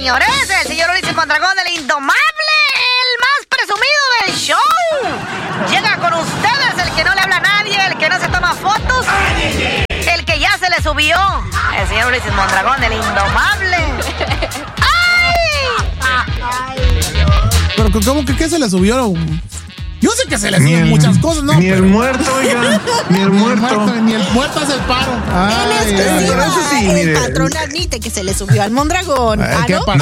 señores, el señor Ulises Mondragón, el indomable, el más presumido del show. Llega con ustedes el que no le habla a nadie, el que no se toma fotos, el que ya se le subió, el señor Ulises Mondragón, el indomable. ¡Ay! Pero ¿cómo que qué se le subió? Yo sé que se le suben muchas cosas, ¿no? Ni el muerto, oiga, ni el muerto. Ni el muerto hace el paro. En exclusiva, el patrón admite que se le subió al Mondragón. ¿Qué pasó?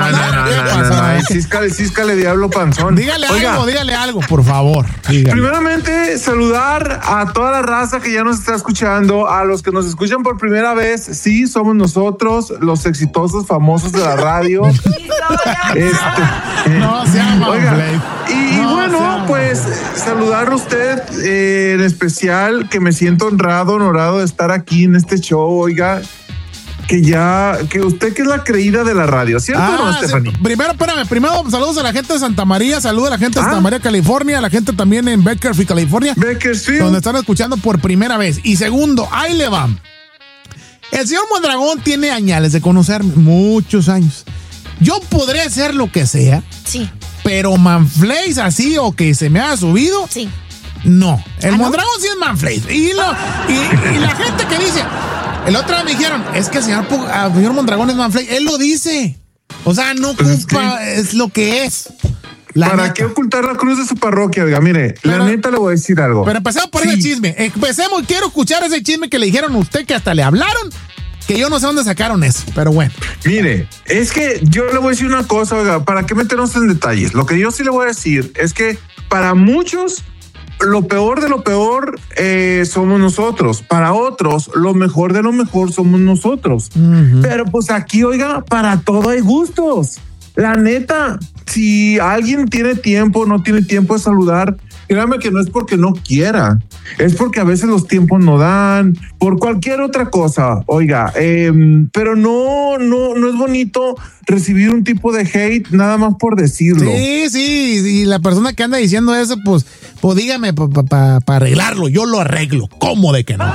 No. Císcale, diablo panzón. Dígale algo, por favor. Dígale. Primeramente, saludar a toda la raza que ya nos está escuchando, a los que nos escuchan por primera vez. Sí, somos nosotros, los exitosos, famosos de la radio. No se llama. Oiga, y bueno, pues saludar a usted en especial, que me siento honorado de estar aquí en este show, oiga, que usted que es la creída de la radio, ¿cierto o no, Stephanie? Sí. Primero saludos a la gente de Santa María, saludos a la gente de Santa María, California, a la gente también en Bakersfield, California, donde están escuchando por primera vez. Y segundo, ahí le va. El señor Mondragón tiene añales de conocerme, muchos años. Yo podré ser lo que sea. Sí. Pero Manflays así o que se me ha subido. Sí. No. El Mondragón sí es Manflays. Y la gente que dice. El otro día me dijeron, es que el señor Mondragón es Manflays. Él lo dice. O sea, no ocupa, es lo que es. ¿Para qué ocultar la cruz de su parroquia? Oiga, mire, la neta le voy a decir algo. Pero empecemos por ese chisme. Empecemos, quiero escuchar ese chisme que le dijeron a usted, que hasta le hablaron. Que yo no sé dónde sacaron eso, pero bueno. Mire, es que yo le voy a decir una cosa, oiga, ¿para qué meternos en detalles? Lo que yo sí le voy a decir es que para muchos lo peor de lo peor somos nosotros. Para otros, lo mejor de lo mejor somos nosotros. Uh-huh. Pero pues aquí, oiga, para todo hay gustos. La neta, si alguien tiene tiempo, no tiene tiempo de saludar, créame que no es porque no quiera, es porque a veces los tiempos no dan, por cualquier otra cosa, oiga, pero no es bonito recibir un tipo de hate nada más por decirlo. Sí, y la persona que anda diciendo eso, pues dígame para arreglarlo, yo lo arreglo, ¿cómo de que no?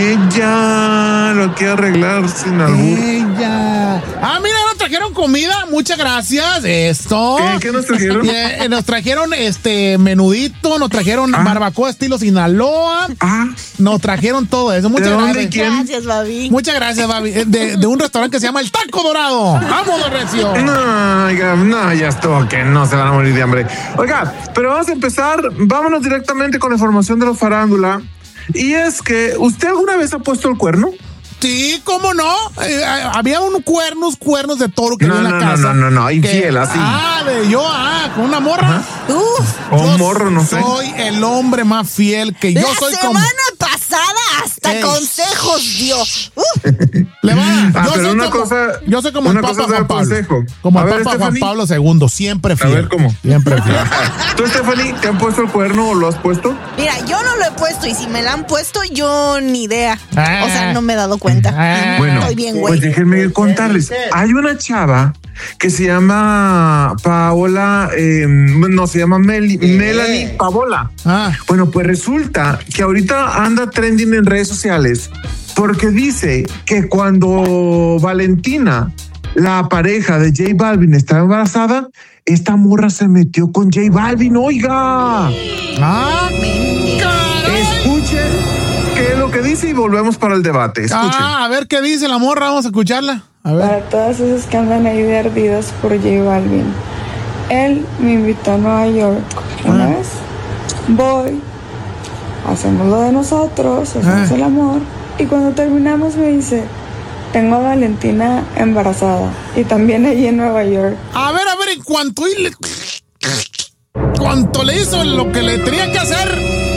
Ella lo quiere arreglar sin albur. Ella. Mira, nos trajeron comida, muchas gracias, esto. ¿Qué nos trajeron? Nos trajeron menudito, nos trajeron barbacoa estilo Sinaloa, nos trajeron todo eso, muchas gracias. Gracias, Babi. Muchas gracias, Babi, de un restaurante que se llama El Taco Dorado. ¡Vamos, de recio! No, oiga, no, ya estuvo, que no se van a morir de hambre. Oiga, pero vamos a empezar, vámonos directamente con la información de la farándula. Y es que, ¿usted alguna vez ha puesto el cuerno? Sí, ¿cómo no? Había unos cuernos de toro que había en la casa. No, infiel, así. Con una morra. Un morro, no sé. Soy el hombre más fiel que yo soy. La semana pasada hasta consejos dio. Le va. Yo soy como el Papa Juan Pablo. Como el Papa Juan Pablo II, siempre fiel. A ver, ¿cómo? Siempre fiel. ¿Tú, Stephanie, te han puesto el cuerno o lo has puesto? Mira, yo no lo he puesto y si me lo han puesto, yo ni idea. O sea, no me he dado cuenta. Bueno, estoy bien, güey. Pues déjenme contarles. Hay una chava que se llama Paola, se llama Melanie Pavola. Bueno, pues resulta que ahorita anda trending en redes sociales porque dice que cuando Valentina, la pareja de J Balvin, estaba embarazada, esta morra se metió con J Balvin, oiga. Escuchen qué es lo que dice y volvemos para el debate. Escuchen. A ver qué dice la morra, vamos a escucharla. A ver. Para todas esas que andan ahí de ardidas por J Balvin, él me invitó a Nueva York una vez. Voy, hacemos lo de nosotros, hacemos el amor, y cuando terminamos me dice: tengo a Valentina embarazada, y también allí en Nueva York. A ver, en cuanto le hizo lo que le tenía que hacer.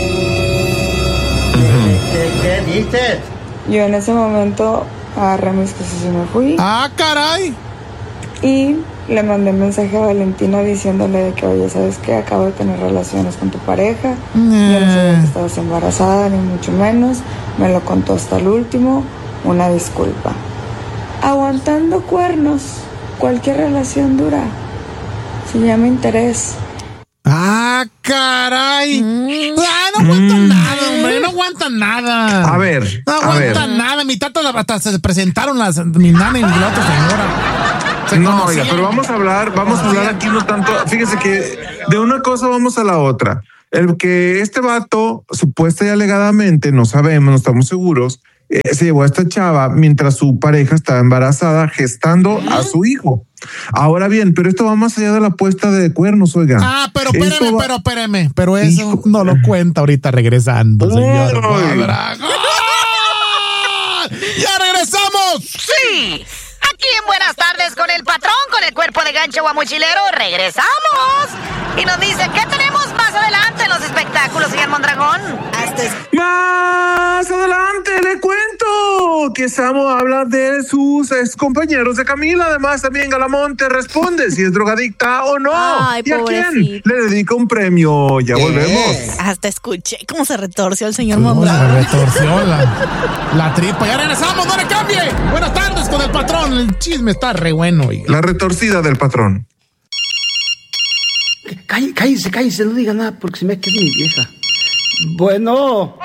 ¿Qué dices? Yo en ese momento agarré mis cosas y me fui. Caray. Y le mandé un mensaje a Valentina diciéndole de que, oye, ¿sabes qué? Acabo de tener relaciones con tu pareja. Yo no sabía que estabas embarazada, ni mucho menos. Me lo contó hasta el último. Una disculpa. Aguantando cuernos, cualquier relación dura. Se llama interés. Caray. No aguantan nada, hombre. No aguantan nada. A ver. No aguantan nada. Mi tata hasta se presentaron mi nana y la otra señora. No, oiga, pero vamos a hablar aquí no tanto. Fíjese que de una cosa vamos a la otra. El que este vato, supuesta y alegadamente, no sabemos, no estamos seguros, se llevó a esta chava mientras su pareja estaba embarazada, gestando a su hijo. Ahora bien, pero esto va más allá de la puesta de cuernos, oiga. Pero espéreme, pero eso no lo cuenta ahorita regresando, señor Mondragón. ¡Ya regresamos! ¡Sí! Aquí en Buenas Tardes con el patrón, con el cuerpo de gancho guamuchilero, regresamos. Y nos dice, ¿qué tenemos más adelante en los espectáculos, señor Mondragón? Más adelante le cuento que Samo habla de sus ex compañeros de Camila. Además, también Galamonte responde si es drogadicta o no. Ay, ¿y a quién pobrecito le dedica un premio? Ya volvemos. Hasta escuché cómo se retorció el señor Mondragón. Se retorció la tripa. Ya regresamos, no le cambie. Buenas tardes con el patrón. El chisme está re bueno. La retorcida del patrón. Cállese, no diga nada porque se me queda mi vieja. Bueno.